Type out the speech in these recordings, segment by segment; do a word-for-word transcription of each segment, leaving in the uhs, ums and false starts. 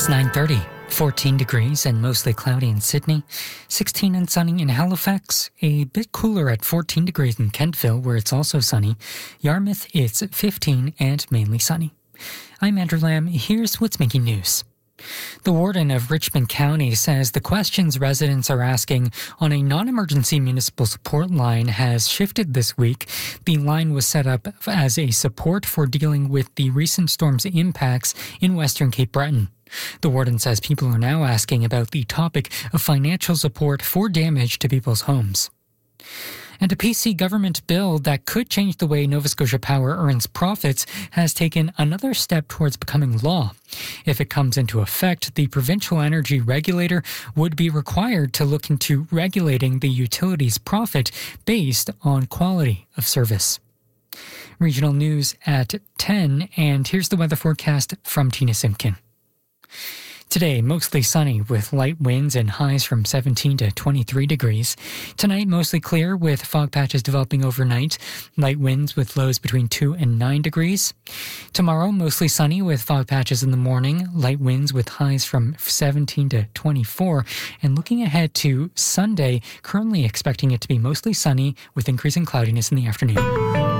It's nine thirty. fourteen degrees and mostly cloudy in Sydney, sixteen and sunny in Halifax, a bit cooler at fourteen degrees in Kentville where it's also sunny. Yarmouth, it's fifteen and mainly sunny. I'm Andrew Lamb. Here's what's making news. The warden of Richmond County says the questions residents are asking on a non-emergency municipal support line has shifted this week. The line was set up as a support for dealing with the recent storm's impacts in Western Cape Breton. The warden says people are now asking about the topic of financial support for damage to people's homes. And a P C government bill that could change the way Nova Scotia Power earns profits has taken another step towards becoming law. If it comes into effect, the provincial energy regulator would be required to look into regulating the utility's profit based on quality of service. Regional news at ten, and here's the weather forecast from Tina Simkin. Today, mostly sunny with light winds and highs from seventeen to twenty-three degrees. Tonight, mostly clear with fog patches developing overnight. Light winds with lows between two and nine degrees. Tomorrow, mostly sunny with fog patches in the morning. Light winds with highs from seventeen to twenty-four. And looking ahead to Sunday, currently expecting it to be mostly sunny with increasing cloudiness in the afternoon.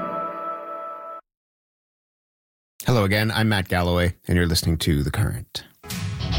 Hello again, I'm Matt Galloway, and you're listening to The Current.